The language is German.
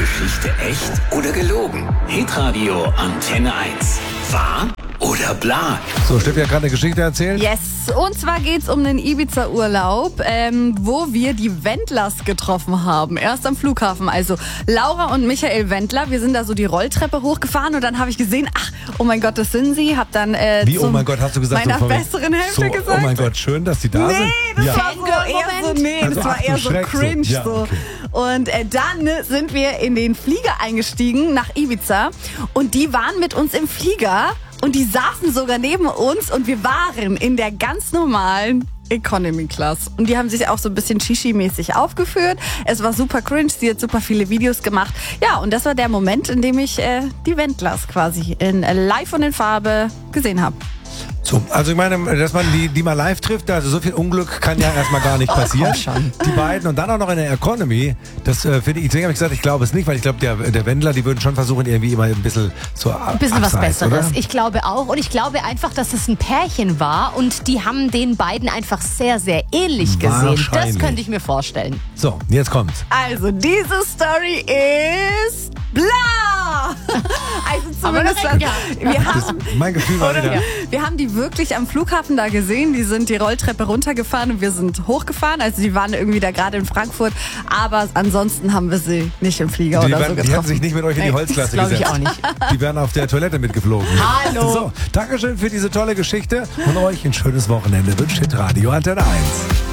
Geschichte echt oder gelogen? Hitradio Antenne 1. Wahr oder bla? So, Steffi hat gerade eine Geschichte erzählt. Yes, und zwar geht's um den Ibiza-Urlaub, wo wir die Wendlers getroffen haben. Erst am Flughafen, also Laura und Michael Wendler. Wir sind da so die Rolltreppe hochgefahren und dann habe ich gesehen, ach, oh mein Gott, das sind sie. Hab dann Wie, oh mein Gott, hast du gesagt? meiner so besseren Hälfte so, gesagt. Oh mein Gott, schön, dass die da sind. Das Ja. war so eher so, Also, das war ach du eher so Schreck, cringe. so. Ja, So. okay. Und dann sind wir in den Flieger eingestiegen nach Ibiza und die waren mit uns im Flieger und die saßen sogar neben uns und wir waren in der ganz normalen Economy Class. Und die haben sich auch so ein bisschen Shishi-mäßig aufgeführt. Es war super cringe, sie hat super viele Videos gemacht. Ja, und das war der Moment, in dem ich die Wendlers quasi in live und in Farbe gesehen habe. So, also ich meine, dass man die mal live trifft, also so viel Unglück kann ja erstmal gar nicht passieren. Die beiden und dann auch noch in der Economy, das finde ich, deswegen habe ich gesagt, ich glaube es nicht, weil ich glaube, der Wendler, die würden schon versuchen, irgendwie immer ein bisschen so ein bisschen was abseits, Besseres. oder? Ich glaube auch. Und ich glaube einfach, dass es ein Pärchen war und die haben den beiden einfach sehr, sehr ähnlich gesehen. Wahrscheinlich. Das könnte ich mir vorstellen. So, jetzt kommt's. Also, diese Story ist bla! Also zumindest Aber ja. wir haben Mein Gefühl war wieder. Wir haben die wirklich am Flughafen da gesehen. Die sind die Rolltreppe runtergefahren und wir sind hochgefahren. Also die waren irgendwie da gerade in Frankfurt. Aber ansonsten haben wir sie nicht im Flieger oder so Die hätten getroffen. sich nicht mit euch in die Holzklasse glaube ich gesetzt. auch nicht. Die wären auf der Toilette mitgeflogen. Hallo. So, Dankeschön für diese tolle Geschichte und euch ein schönes Wochenende. Wünscht Hitradio Antenne 1.